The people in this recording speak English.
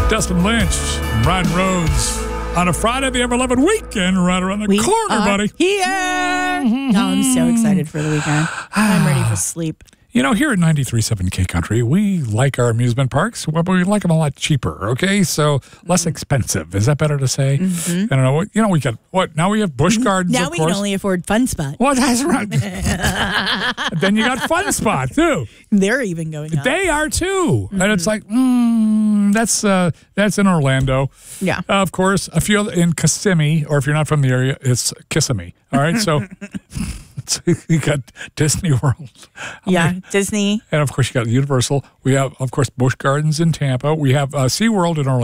Dustin Lynch, Brian Rhodes on a Friday, the ever-loving weekend right around the corner, buddy. Here. Oh, I'm so excited for the weekend. I'm ready for sleep. You know, here at 93.7 K Country, we like our amusement parks, but we like them a lot cheaper, okay? So less expensive. Is that better to say? I don't know. You know, we got, what? Now we have Busch Gardens, Now of we course. can only afford Fun Spot. Well, that's right. Then you got Fun Spot, too. They're even going up. They are, too. And it's like, that's in Orlando. Yeah. Of course, a few other, in Kissimmee, or if you're not from the area, it's Kissimmee. All right, so you got Disney World. Disney. And, of course, you got Universal. We have, of course, Busch Gardens in Tampa. We have SeaWorld in Orlando.